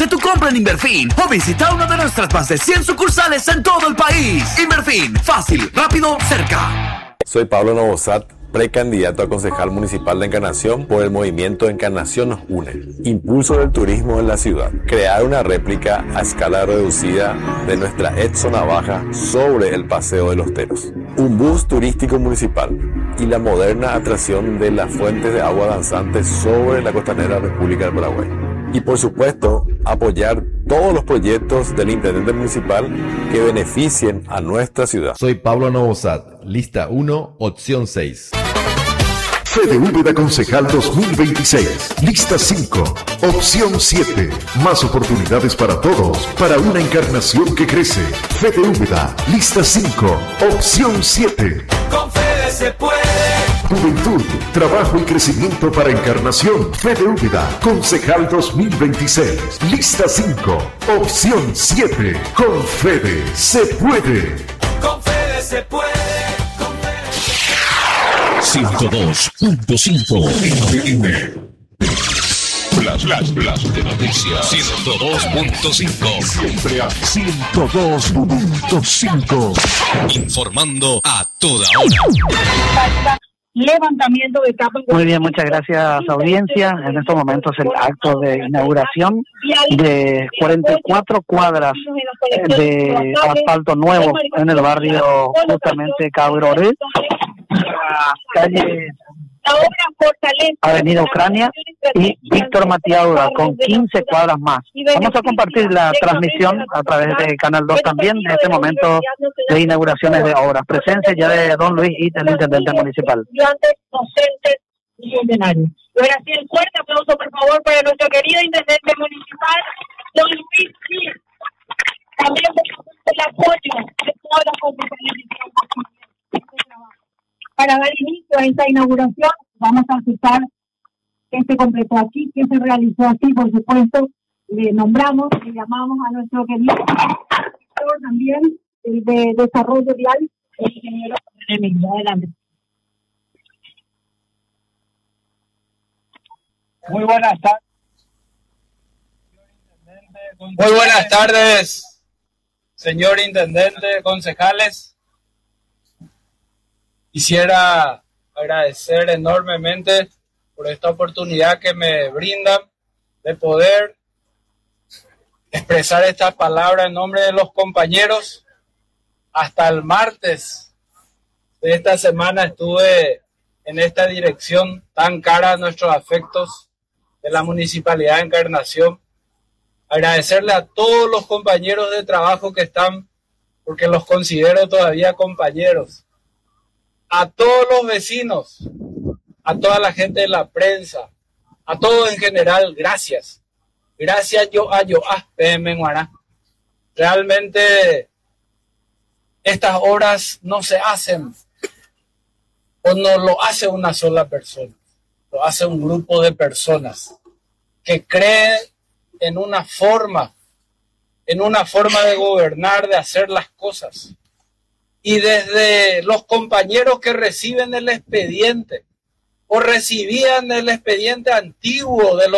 tu compra en Inverfin o visita una de nuestras más de 100 sucursales en todo el país. Inverfin, fácil, rápido, cerca. Soy Pablo Novosad, precandidato a concejal municipal de Encarnación por el movimiento Encarnación Nos Une. Impulso del turismo en la ciudad. Crear una réplica a escala reducida de nuestra Edson Navaja sobre el Paseo de los Teros. Un bus turístico municipal y la moderna atracción de las fuentes de agua danzantes sobre la costanera República del Paraguay. Y por supuesto, apoyar todos los proyectos del intendente municipal que beneficien a nuestra ciudad. Soy Pablo Novosad, lista 1, opción 6. Fede Úbeda Concejal 2026, lista 5, opción 7. Más oportunidades para todos, para una Encarnación que crece. Fede Úbeda, lista 5, opción 7. Con Fede se puede. Juventud, trabajo y crecimiento para Encarnación. Fede Úbeda, Concejal 2026, lista 5, opción 7. Con Fede se puede. Con Fede se puede. 102.5 FM. Flash de noticias. 102.5. Siempre a 102.5. Informando a toda hora. Levantamiento de capas. Muy bien, muchas gracias, audiencia. En estos momentos el acto de inauguración de 44 cuadras de asfalto nuevo en el barrio justamente Cabroré, calle Avenida Ucrania y Víctor Matiaura, con 15 cuadras más. Vamos a compartir la transmisión a través de Canal 2 también de este momento de inauguraciones de obras. Presencia ya de don Luis y del intendente municipal. Docentes y funcionarios. Y ahora sí, el fuerte aplauso, por favor, para nuestro querido intendente municipal, don Luis Gil. También por el apoyo de todas las compañías de trabajo. Para dar inicio a esta inauguración, vamos a aceptar que se completó aquí, que se realizó aquí, por supuesto. Le nombramos, le llamamos a nuestro querido director también de Desarrollo Vial, el ingeniero Emilio. Adelante. Muy buenas tardes. Muy buenas tardes, señor intendente, concejales. Quisiera agradecer enormemente por esta oportunidad que me brindan de poder expresar estas palabras en nombre de los compañeros. Hasta el martes de esta semana estuve en esta dirección tan cara a nuestros afectos de la Municipalidad de Encarnación. Agradecerle a todos los compañeros de trabajo que están, porque los considero todavía compañeros. A todos los vecinos, a toda la gente de la prensa, a todos en general, gracias. Gracias PM Guará. Realmente estas obras no se hacen o no lo hace una sola persona, lo hace un grupo de personas que cree en una forma de gobernar, de hacer las cosas. Y desde los compañeros que reciben el expediente o recibían el expediente antiguo de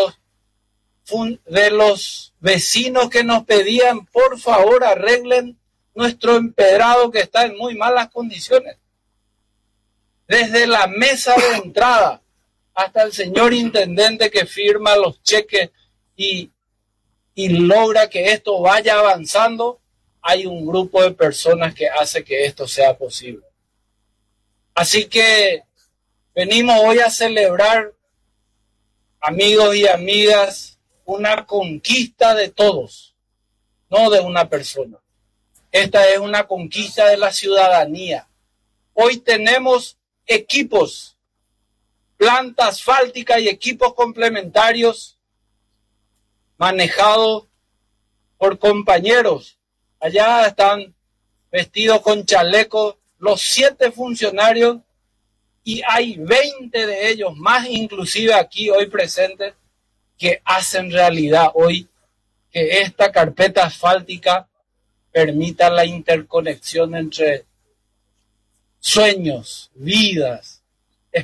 los vecinos que nos pedían, por favor, arreglen nuestro empedrado que está en muy malas condiciones. Desde la mesa de entrada hasta el señor intendente que firma los cheques y logra que esto vaya avanzando, hay un grupo de personas que hace que esto sea posible. Así que venimos hoy a celebrar, amigos y amigas, una conquista de todos, no de una persona. Esta es una conquista de la ciudadanía. Hoy tenemos equipos, planta asfáltica y equipos complementarios manejados por compañeros. Allá están vestidos con chalecos los 7 funcionarios y hay 20 de ellos, más inclusive aquí hoy presentes, que hacen realidad hoy que esta carpeta asfáltica permita la interconexión entre sueños, vidas,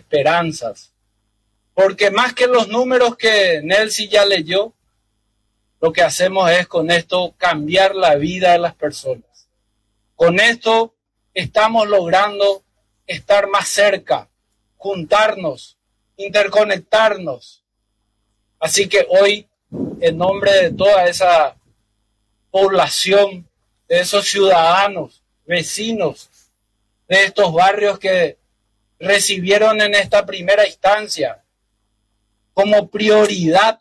esperanzas. Porque más que los números que Nelsi ya leyó, lo que hacemos es con esto cambiar la vida de las personas. Con esto estamos logrando estar más cerca, juntarnos, interconectarnos. Así que hoy, en nombre de toda esa población, de esos ciudadanos, vecinos, de estos barrios que recibieron en esta primera instancia como prioridad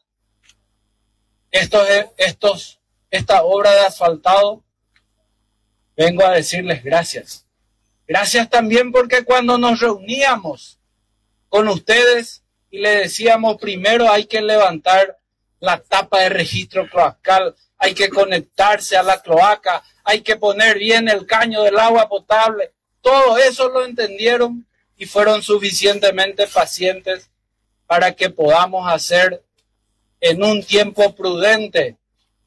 esta obra de asfaltado, vengo a decirles gracias. Gracias también porque cuando nos reuníamos con ustedes y le decíamos primero hay que levantar la tapa de registro cloacal, hay que conectarse a la cloaca, hay que poner bien el caño del agua potable, todo eso lo entendieron y fueron suficientemente pacientes para que podamos hacer en un tiempo prudente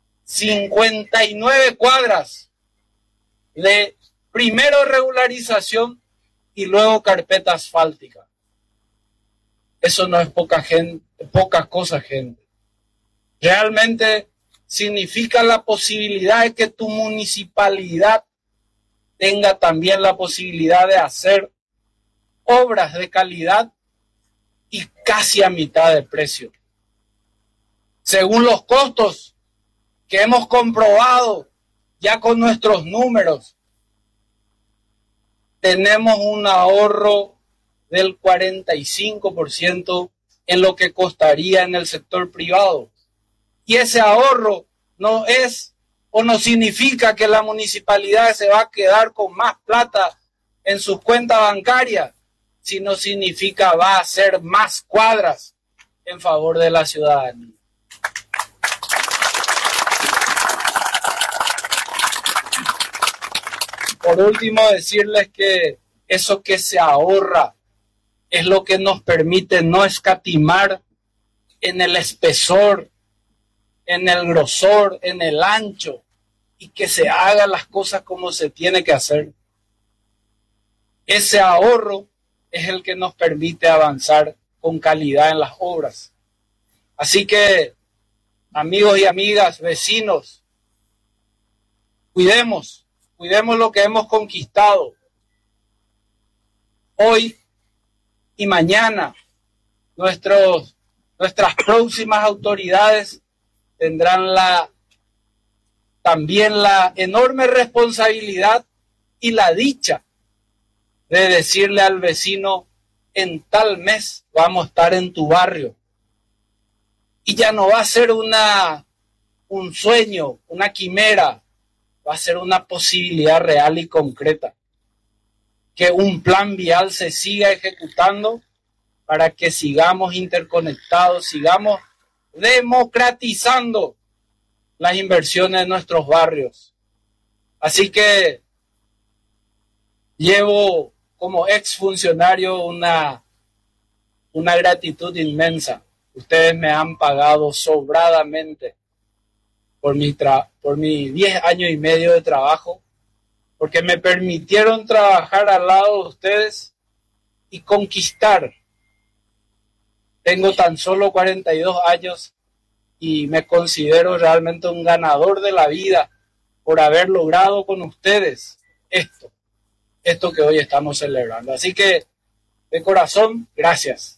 59 cuadras de primero regularización y luego carpeta asfáltica. Eso no es poca cosa, gente. Realmente significa la posibilidad de que tu municipalidad tenga también la posibilidad de hacer obras de calidad y casi a mitad de precio. Según los costos que hemos comprobado ya con nuestros números, tenemos un ahorro del 45% en lo que costaría en el sector privado. Y ese ahorro no es o no significa que la municipalidad se va a quedar con más plata en sus cuentas bancarias, sino significa va a hacer más cuadras en favor de la ciudadanía. Por último, decirles que eso que se ahorra es lo que nos permite no escatimar en el espesor, en el grosor, en el ancho, y que se hagan las cosas como se tiene que hacer. Ese ahorro es el que nos permite avanzar con calidad en las obras. Así que, amigos y amigas, vecinos, cuidemos lo que hemos conquistado. Hoy y mañana, nuestras próximas autoridades tendrán también la enorme responsabilidad y la dicha de decirle al vecino, en tal mes vamos a estar en tu barrio. Y ya no va a ser un sueño, una quimera, va a ser una posibilidad real y concreta. Que un plan vial se siga ejecutando para que sigamos interconectados, sigamos democratizando las inversiones en nuestros barrios. Así que llevo como exfuncionario una gratitud inmensa. Ustedes me han pagado sobradamente por mi 10 años y medio de trabajo, porque me permitieron trabajar al lado de ustedes y conquistar. Tengo tan solo 42 años y me considero realmente un ganador de la vida por haber logrado con ustedes esto que hoy estamos celebrando. Así que, de corazón, gracias.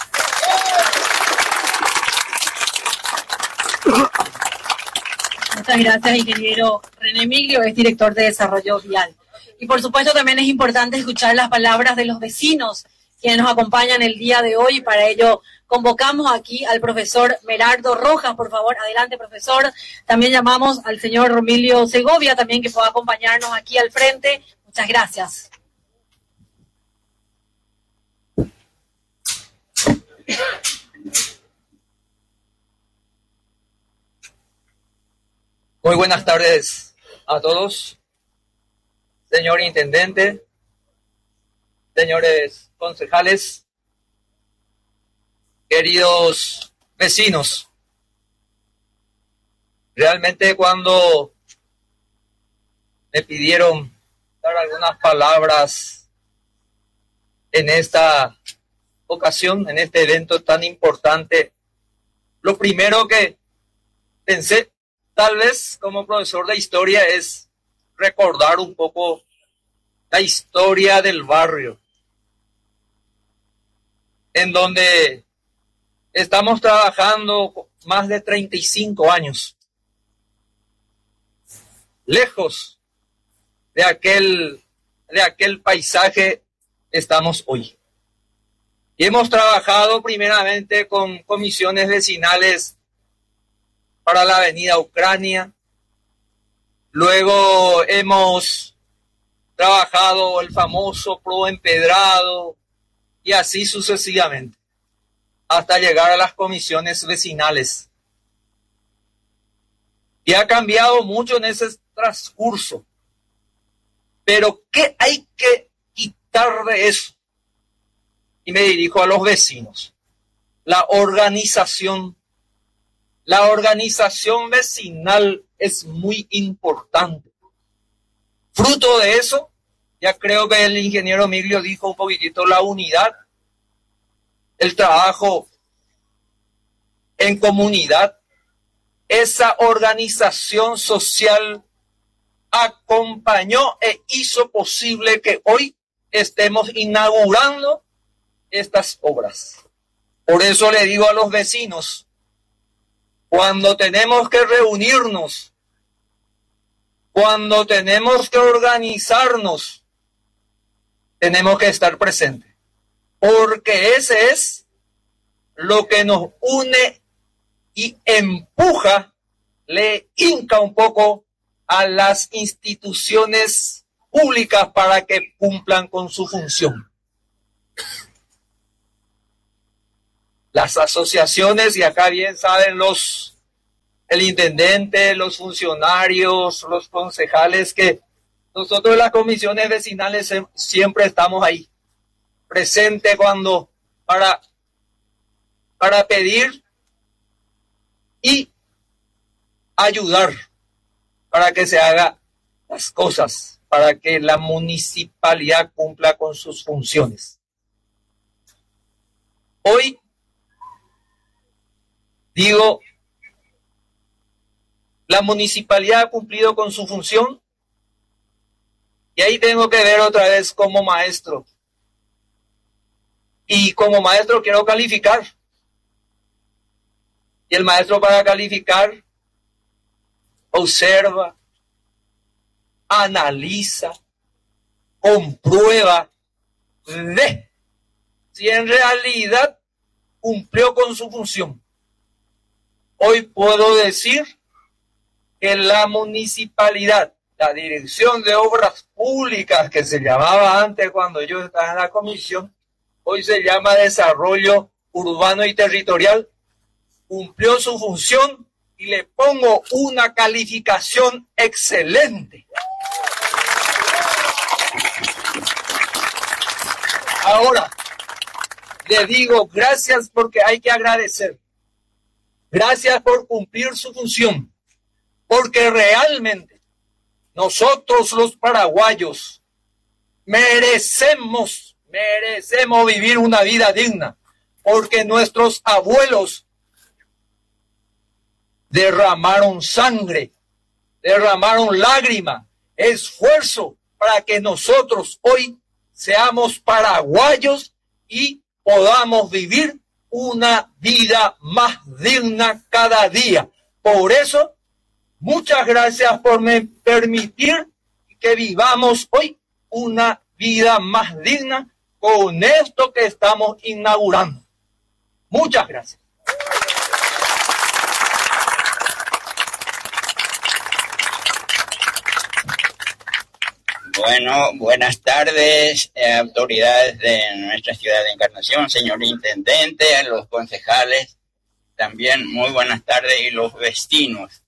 Muchas gracias, ingeniero René Miglio, es director de Desarrollo Vial. Y por supuesto también es importante escuchar las palabras de los vecinos quienes nos acompañan el día de hoy. Para ello convocamos aquí al profesor Merardo Rojas. Por favor, adelante, profesor. También llamamos al señor Romilio Segovia, también que pueda acompañarnos aquí al frente. Muchas gracias. Muy buenas tardes a todos, señor intendente, señores concejales, queridos vecinos. Realmente cuando me pidieron dar algunas palabras en esta ocasión, en este evento tan importante, lo primero que pensé tal vez como profesor de historia es recordar un poco la historia del barrio, en donde estamos trabajando más de 35 años, lejos de aquel paisaje estamos hoy. Y hemos trabajado primeramente con comisiones vecinales para la avenida Ucrania, luego hemos trabajado el famoso Pro Empedrado y así sucesivamente, hasta llegar a las comisiones vecinales. Y ha cambiado mucho en ese transcurso. Pero ¿qué hay que quitar de eso? Y me dirijo a los vecinos. La organización vecinal es muy importante. Fruto de eso, ya creo que el ingeniero Miglio dijo un poquitito, la unidad, el trabajo en comunidad, esa organización social acompañó e hizo posible que hoy estemos inaugurando estas obras. Por eso le digo a los vecinos, cuando tenemos que reunirnos, cuando tenemos que organizarnos, tenemos que estar presentes, porque ese es lo que nos une y empuja, le hinca un poco a las instituciones públicas para que cumplan con su función. Las asociaciones, y acá bien saben el intendente, los funcionarios, los concejales, que nosotros en las comisiones vecinales siempre estamos ahí, presente para pedir y ayudar para que se hagan las cosas, para que la municipalidad cumpla con sus funciones. Hoy digo, la municipalidad ha cumplido con su función y ahí tengo que ver otra vez como maestro. Y como maestro quiero calificar. Y el maestro para calificar observa, analiza, comprueba, ve si en realidad cumplió con su función. Hoy puedo decir que la municipalidad, la Dirección de Obras Públicas, que se llamaba antes cuando yo estaba en la comisión, hoy se llama Desarrollo Urbano y Territorial, cumplió su función y le pongo una calificación excelente. Ahora, le digo gracias porque hay que agradecer. Gracias por cumplir su función, porque realmente nosotros los paraguayos merecemos vivir una vida digna, porque nuestros abuelos derramaron sangre, derramaron lágrima, esfuerzo para que nosotros hoy seamos paraguayos y podamos vivir una vida más digna cada día. Por eso, muchas gracias por permitir que vivamos hoy una vida más digna con esto que estamos inaugurando. Muchas gracias. Bueno, buenas tardes, autoridades de nuestra ciudad de Encarnación, señor intendente, a los concejales, también muy buenas tardes, y los vecinos.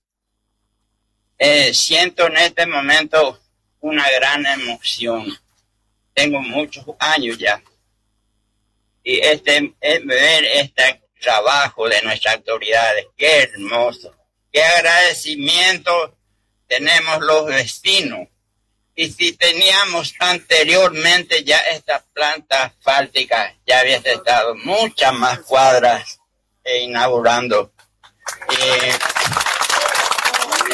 Siento en este momento una gran emoción. Tengo muchos años ya. Y ver este trabajo de nuestras autoridades, qué hermoso, qué agradecimiento tenemos los vecinos. Y si teníamos anteriormente ya esta planta asfáltica, ya había estado muchas más cuadras inaugurando.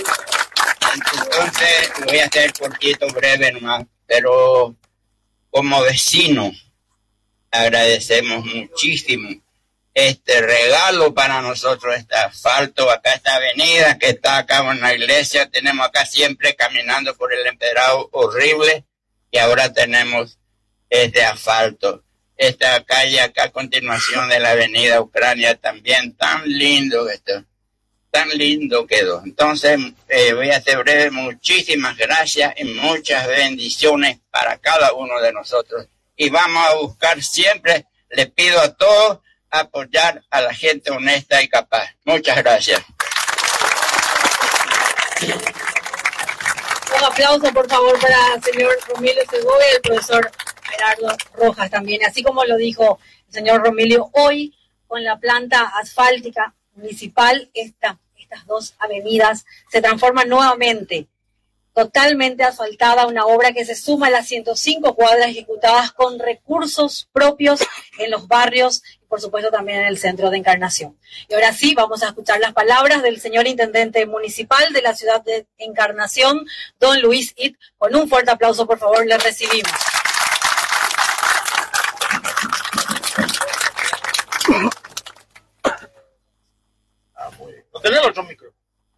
voy a ser cortito, breve nomás, pero como vecino agradecemos muchísimo este regalo para nosotros, este asfalto, acá esta avenida que está acá en la iglesia, tenemos acá siempre caminando por el empedrado horrible y ahora tenemos este asfalto. Esta calle acá a continuación de la avenida Ucrania también, tan lindo esto, tan lindo quedó. Entonces voy a ser breve, muchísimas gracias y muchas bendiciones para cada uno de nosotros. Y vamos a buscar siempre, le pido a todos, apoyar a la gente honesta y capaz. Muchas gracias. Un aplauso, por favor, para el señor Romilio Segovia y el profesor Gerardo Rojas también. Así como lo dijo el señor Romilio, hoy con la planta asfáltica municipal, estas dos avenidas se transforman nuevamente, totalmente asfaltada, una obra que se suma a las 105 cuadras ejecutadas con recursos propios en los barrios y por supuesto también en el centro de Encarnación. Y ahora sí, vamos a escuchar las palabras del señor intendente municipal de la ciudad de Encarnación, don Luis It. Con un fuerte aplauso, por favor, le recibimos. ¿No tenés el otro micro?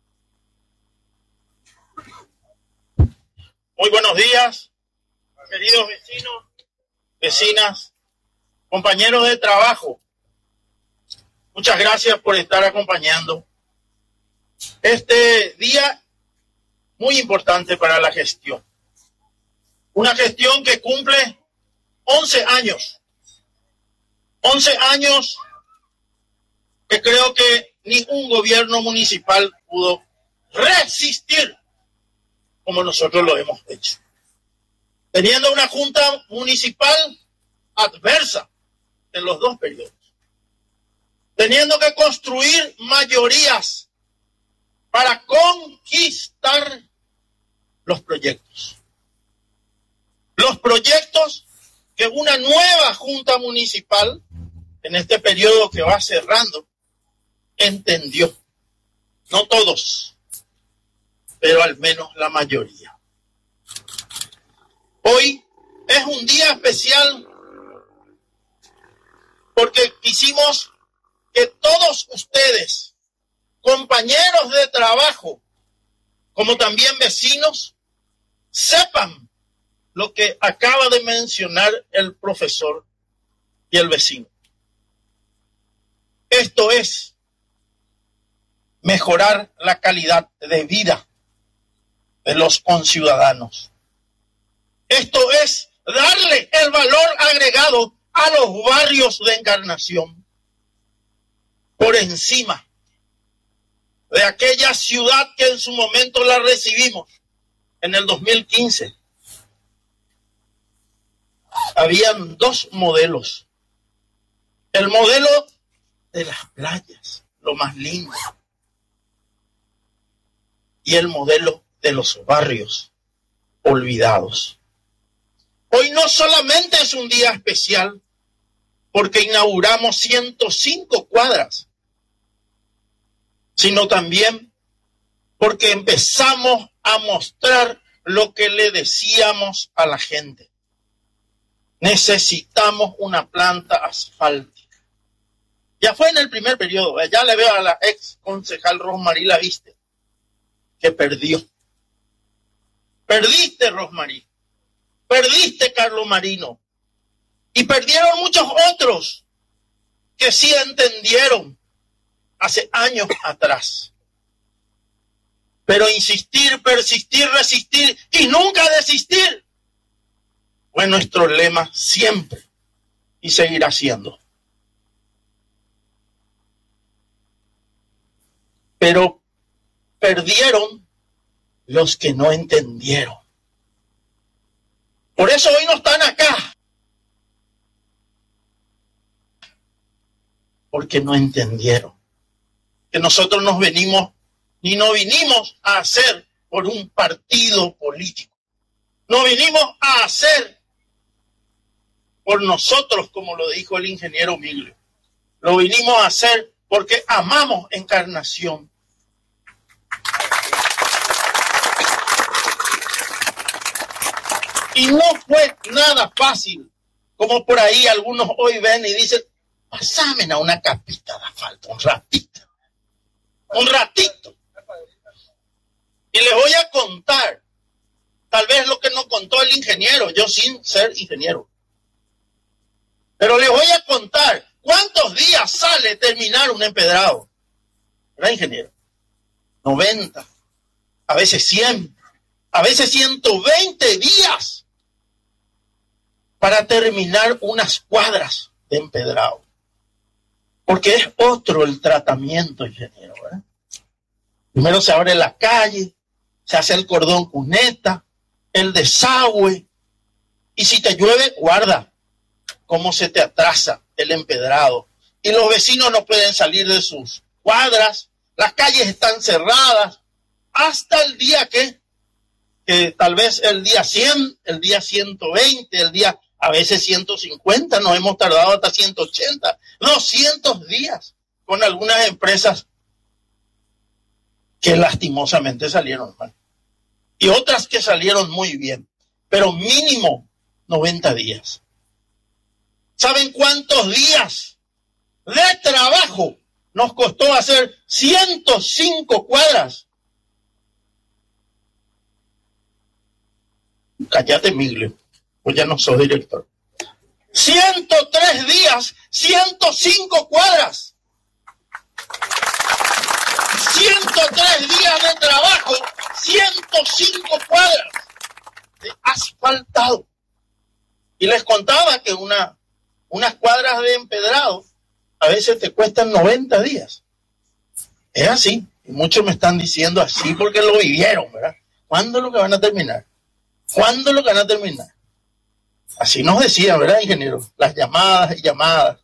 Muy buenos días, queridos vecinos, vecinas, compañeros de trabajo. Muchas gracias por estar acompañando este día muy importante para la gestión. Una gestión que cumple 11 años. 11 años que creo que ningún gobierno municipal pudo resistir como nosotros lo hemos hecho. Teniendo una junta municipal adversa en los dos periodos. Teniendo que construir mayorías para conquistar los proyectos. Los proyectos que una nueva junta municipal, en este periodo que va cerrando, entendió. No todos, pero al menos la mayoría. Hoy es un día especial porque quisimos que todos ustedes, compañeros de trabajo, como también vecinos, sepan lo que acaba de mencionar el profesor y el vecino. Esto es mejorar la calidad de vida de los conciudadanos. Esto es darle el valor agregado a los barrios de Encarnación por encima de aquella ciudad que en su momento la recibimos en el 2015. Habían dos modelos. El modelo de las playas, lo más lindo, y el modelo de los barrios olvidados. Hoy no solamente es un día especial porque inauguramos 105 cuadras, sino también porque empezamos a mostrar lo que le decíamos a la gente. Necesitamos una planta asfáltica. Ya fue en el primer periodo, ya le veo a la ex concejal Rosmarie la viste, que perdió. Perdiste, Rosmarie. Perdiste, Carlos Marino. Y perdieron muchos otros que sí entendieron hace años atrás. Pero insistir, persistir, resistir y nunca desistir fue nuestro lema siempre y seguirá siendo. Pero perdieron los que no entendieron. Por eso hoy no están acá. Porque no entendieron. Que nosotros no vinimos a hacer por un partido político. No vinimos a hacer por nosotros, como lo dijo el ingeniero Miglio. Lo vinimos a hacer porque amamos Encarnación. Y no fue nada fácil, como por ahí algunos hoy ven y dicen, pasame a una capita de asfalto, un ratito. Y les voy a contar, tal vez lo que nos contó el ingeniero, yo sin ser ingeniero. Pero les voy a contar cuántos días sale terminar un empedrado. ¿Verdad, ingeniero? 90, a veces 100, a veces 120 días para terminar unas cuadras de empedrado. Porque es otro el tratamiento, ingeniero, ¿verdad? Primero se abre la calle, se hace el cordón cuneta, el desagüe, y si te llueve, guarda cómo se te atrasa el empedrado. Y los vecinos no pueden salir de sus cuadras, las calles están cerradas, hasta el día que tal vez el día 100, el día 120, el día a veces 150, nos hemos tardado hasta 180, 200 días con algunas empresas que lastimosamente salieron mal. Y otras que salieron muy bien, pero mínimo 90 días. ¿Saben cuántos días de trabajo nos costó hacer 105 cuadras? Cállate, Miglio, pues ya no soy director. 103 días, 105 cuadras. 103 días de trabajo, 105 cuadras de asfaltado. Y les contaba que unas cuadras de empedrado a veces te cuestan 90 días. Es así. Y muchos me están diciendo así porque lo vivieron, ¿verdad? ¿Cuándo es lo que van a terminar? ¿Cuándo es lo que van a terminar? Así nos decían, ¿verdad, ingeniero? Las llamadas y llamadas.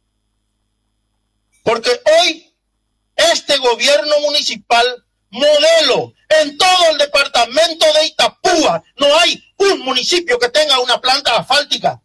Porque hoy este gobierno municipal modelo en todo el departamento de Itapúa, no hay un municipio que tenga una planta asfáltica.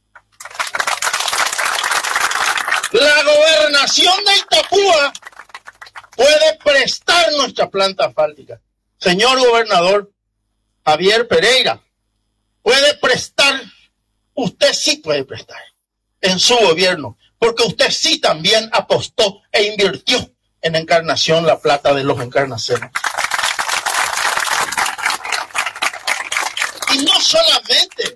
La gobernación de Itapúa puede prestar nuestra planta asfáltica. Señor gobernador Javier Pereira, puede prestar, usted sí puede prestar en su gobierno, porque usted sí también apostó e invirtió en Encarnación la plata de los encarnaceros. Y no solamente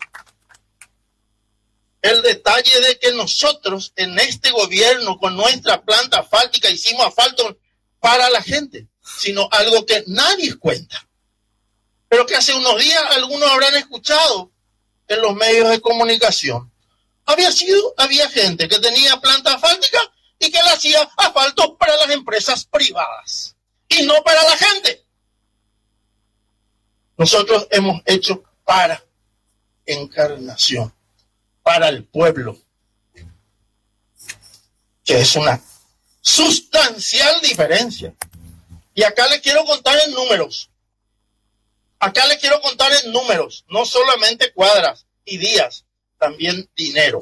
el detalle de que nosotros en este gobierno con nuestra planta asfáltica hicimos asfalto para la gente, sino algo que nadie cuenta, pero que hace unos días algunos habrán escuchado en los medios de comunicación. Había gente que tenía planta asfáltica y que le hacía asfalto para las empresas privadas y no para la gente. Nosotros hemos hecho para Encarnación, para el pueblo, que es una sustancial diferencia. Y acá les quiero contar en números. No solamente cuadras y días, también dinero.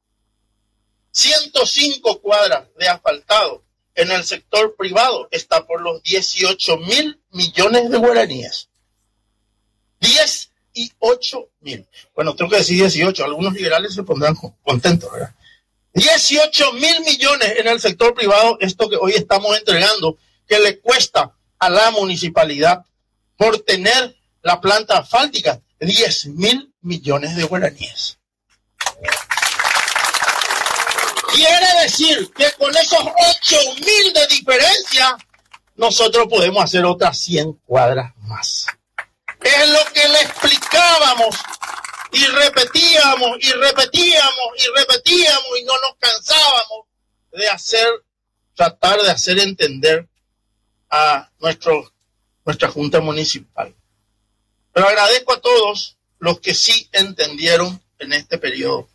105 cuadras de asfaltado en el sector privado está por los 18.000 millones de guaraníes. 18.000. Bueno, tengo que decir 18. Algunos liberales se pondrán contentos, ¿verdad? 18.000 millones en el sector privado, esto que hoy estamos entregando, que le cuesta a la municipalidad por tener la planta asfáltica 10.000 millones de guaraníes. Quiere decir que con esos 8.000 de diferencia, nosotros podemos hacer otras 100 cuadras más. Es lo que le explicábamos y repetíamos y no nos cansábamos de tratar de hacer entender a nuestra Junta Municipal. Pero agradezco a todos los que sí entendieron en este periodo,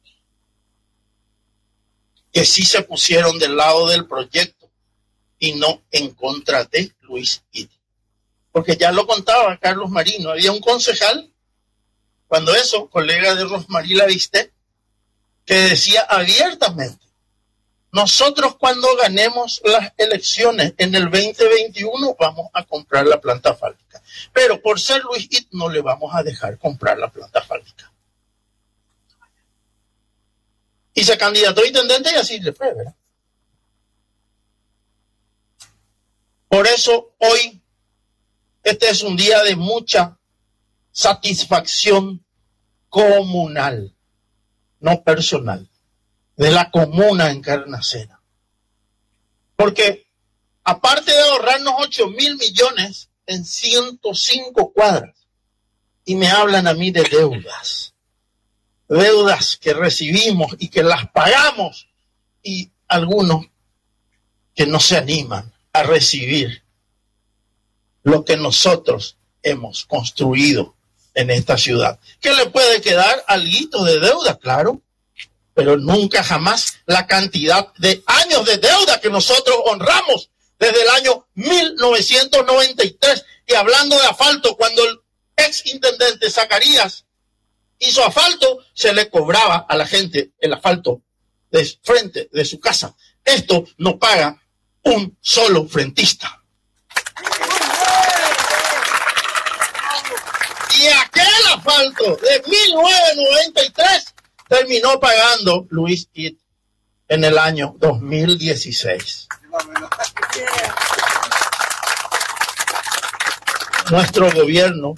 que sí se pusieron del lado del proyecto y no en contra de Luis Iti. Porque ya lo contaba Carlos Marino, había un concejal, cuando eso, colega de Rosmarie Laviste, que decía abiertamente, nosotros cuando ganemos las elecciones en el 2021 vamos a comprar la planta asfáltica. Pero por ser Luis Iti no le vamos a dejar comprar la planta asfáltica. Y se candidató a intendente y así le fue, ¿verdad? Por eso hoy, este es un día de mucha satisfacción comunal, no personal, de la comuna Encarnación. Porque aparte de ahorrarnos 8.000 millones en 105 cuadras, y me hablan a mí de deudas que recibimos y que las pagamos, y algunos que no se animan a recibir lo que nosotros hemos construido en esta ciudad. ¿Qué le puede quedar alguito de deuda? Claro, pero nunca jamás la cantidad de años de deuda que nosotros honramos desde el año 1993. Y hablando de asfalto, cuando el ex intendente Zacarías hizo asfalto, se le cobraba a la gente el asfalto de frente de su casa. Esto no paga un solo frentista. Y aquel asfalto de 1993 terminó pagando Luis It en el año 2016. Nuestro gobierno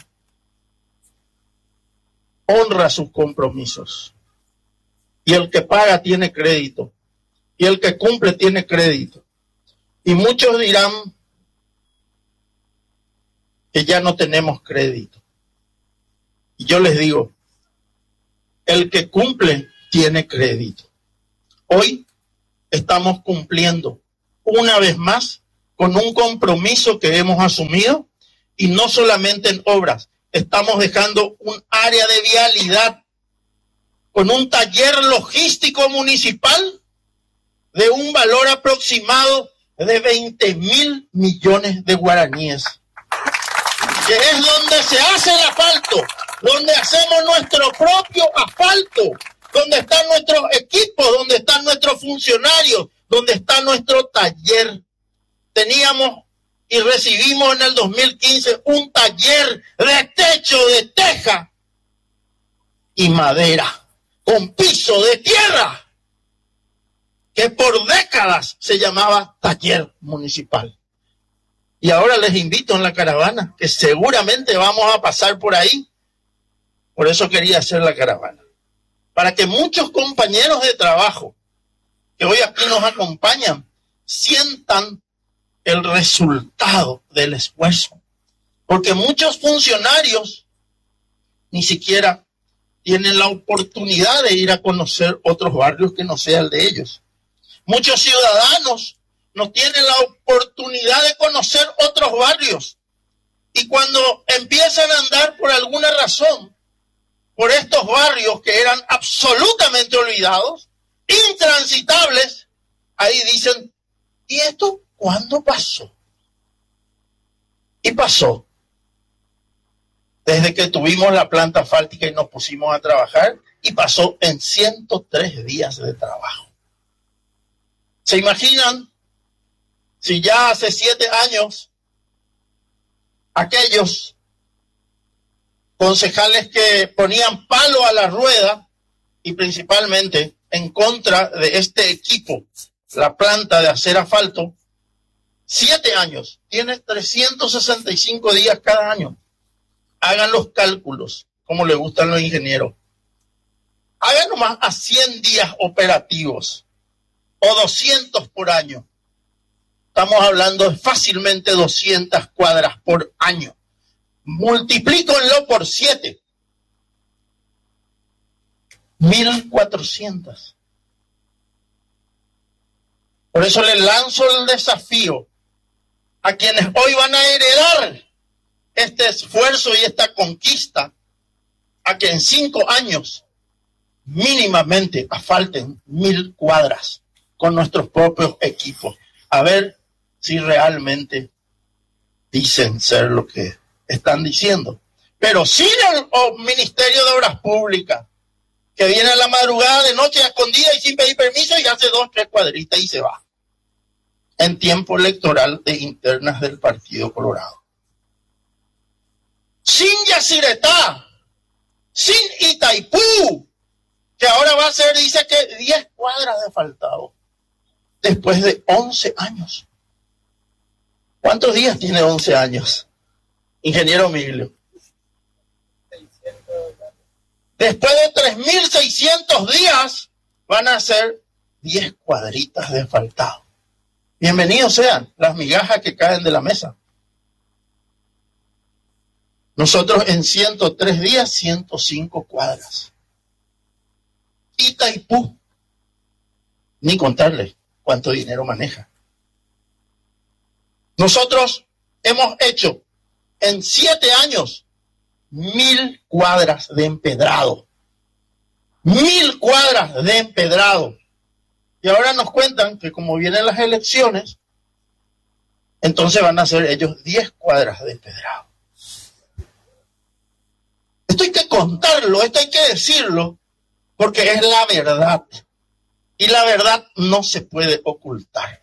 honra sus compromisos. Y el que paga tiene crédito. Y el que cumple tiene crédito. Y muchos dirán que ya no tenemos crédito. Y yo les digo, el que cumple tiene crédito. Hoy estamos cumpliendo una vez más con un compromiso que hemos asumido, y no solamente en obras, estamos dejando un área de vialidad con un taller logístico municipal de un valor aproximado de 20.000 millones de guaraníes, que es donde se hace el asfalto, donde hacemos nuestro propio asfalto, donde están nuestros equipos, donde están nuestros funcionarios, donde está nuestro taller. Teníamos y recibimos en el 2015 un taller de techo de teja y madera, con piso de tierra, que por décadas se llamaba taller municipal. Y ahora les invito en la caravana, que seguramente vamos a pasar por ahí. Por eso quería hacer la caravana, para que muchos compañeros de trabajo que hoy aquí nos acompañan sientan el resultado del esfuerzo. Porque muchos funcionarios ni siquiera tienen la oportunidad de ir a conocer otros barrios que no sea el de ellos. Muchos ciudadanos no tienen la oportunidad de conocer otros barrios. Y cuando empiezan a andar por alguna razón por estos barrios que eran absolutamente olvidados, intransitables, ahí dicen, ¿y esto cuándo pasó? Y pasó desde que tuvimos la planta asfáltica y nos pusimos a trabajar, y pasó en 103 días de trabajo. ¿Se imaginan si ya hace 7 años aquellos concejales que ponían palo a la rueda y principalmente en contra de este equipo, la planta de hacer asfalto, 7 años, tiene 365 días cada año? Hagan los cálculos, como le gustan los ingenieros. Hagan nomás a 100 días operativos o 200 por año. Estamos hablando de fácilmente 200 cuadras por año. Multiplíquenlo por 7. 1.400. Por eso les lanzo el desafío a quienes hoy van a heredar este esfuerzo y esta conquista, a que en 5 años mínimamente asfalten 1.000 cuadras con nuestros propios equipos. A ver si realmente dicen ser lo que están diciendo. Pero sin el Ministerio de Obras Públicas, que viene a la madrugada, de noche, a escondida y sin pedir permiso, y hace 2, 3 cuadritas y se va. En tiempo electoral de internas del Partido Colorado. Sin Yacyretá, sin Itaipú, que ahora va a ser, dice que 10 cuadras de asfaltado, después de 11 años. ¿Cuántos días tiene 11 años, ingeniero Miglio? Después de 3.600 días van a ser 10 cuadritas de asfaltado. Bienvenidos sean las migajas que caen de la mesa. Nosotros en 103 días, 105 cuadras. Itaipú, ni contarle cuánto dinero maneja. Nosotros hemos hecho en 7 años 1.000 cuadras de empedrado. 1.000 cuadras de empedrado. Y ahora nos cuentan que como vienen las elecciones, entonces van a hacer ellos 10 cuadras de empedrado. Esto hay que contarlo, esto hay que decirlo, porque es la verdad. Y la verdad no se puede ocultar.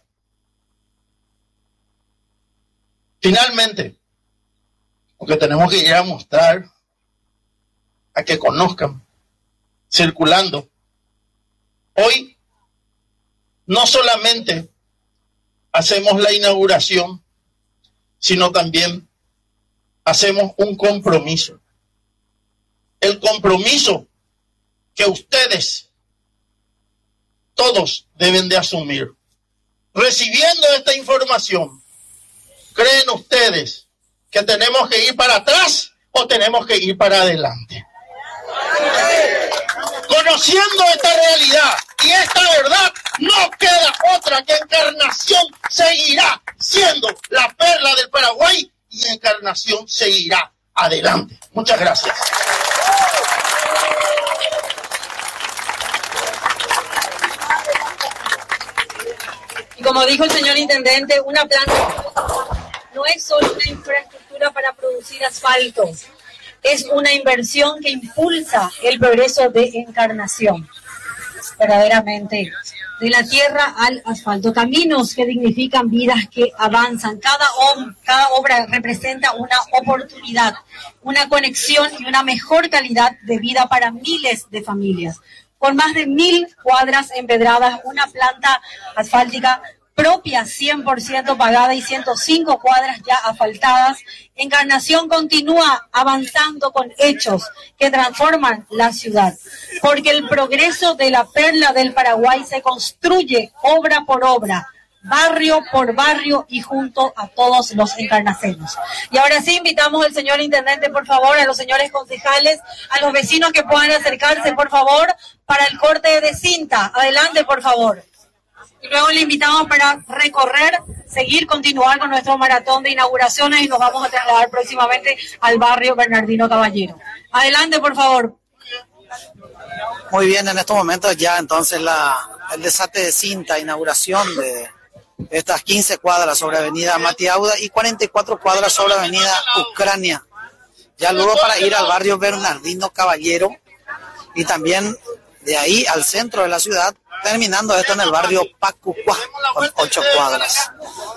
Finalmente, porque tenemos que ir a mostrar, a que conozcan, circulando. Hoy no solamente hacemos la inauguración, sino también hacemos un compromiso. El compromiso que ustedes todos deben de asumir. Recibiendo esta información, ¿creen ustedes que tenemos que ir para atrás o tenemos que ir para adelante? Conociendo esta realidad y esta verdad, no queda otra que Encarnación seguirá siendo la perla del Paraguay y Encarnación seguirá adelante. Muchas gracias. Y como dijo el señor intendente, una planta no es solo una infraestructura para producir asfalto, es una inversión que impulsa el progreso de Encarnación. Verdaderamente, de la tierra al asfalto, caminos que dignifican vidas que avanzan. Cada obra representa una oportunidad, una conexión y una mejor calidad de vida para miles de familias. Con más de 1.000 cuadras empedradas, una planta asfáltica propia 100% pagada y 105 cuadras ya asfaltadas, Encarnación continúa avanzando con hechos que transforman la ciudad, porque el progreso de la perla del Paraguay se construye obra por obra, barrio por barrio y junto a todos los encarnacenos. Y ahora sí invitamos al señor intendente, por favor, a los señores concejales, a los vecinos que puedan acercarse, por favor, para el corte de cinta. Adelante, por favor. Y luego le invitamos para recorrer, continuar con nuestro maratón de inauguraciones y nos vamos a trasladar próximamente al barrio Bernardino Caballero. Adelante, por favor. Muy bien, en estos momentos ya entonces el desate de cinta, inauguración de estas 15 cuadras sobre avenida Matiauda y 44 cuadras sobre avenida Ucrania. Ya luego para ir al barrio Bernardino Caballero y también de ahí al centro de la ciudad, terminando esto en el barrio Pacucuá, con 8 cuadras.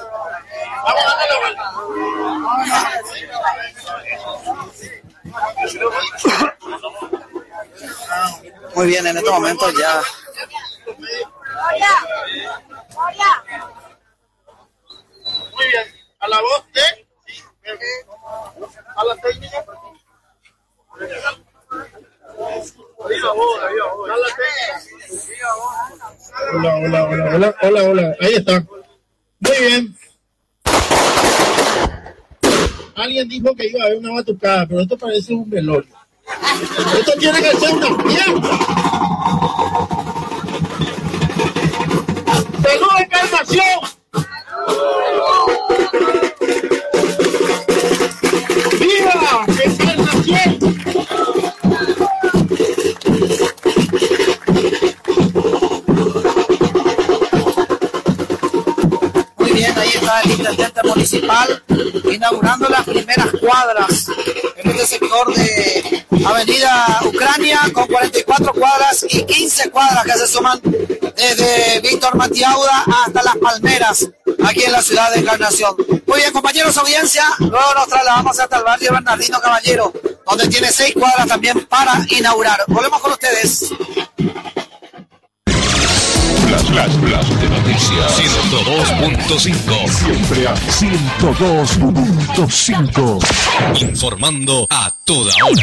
Muy bien, en estos momentos ya. Muy bien, a la voz de a la técnica. Hola. Ahí está. Muy bien. Alguien dijo que iba a haber una batucada, pero esto parece un velorio. Esto tiene que ser una fiesta. ¡Salud, Encarnación! ¡Viva Encarnación! Ahí está el intendente municipal inaugurando las primeras cuadras en este sector de avenida Ucrania con 44 cuadras y 15 cuadras que se suman desde Víctor Matiauda hasta Las Palmeras, aquí en la ciudad de Encarnación. Muy bien, compañeros, audiencia, luego nos trasladamos hasta el barrio Bernardino Caballero. donde tiene 6 cuadras también para inaugurar. Volvemos con ustedes. Flash de noticias 102.5. Siempre a 102.5. Informando a toda hora.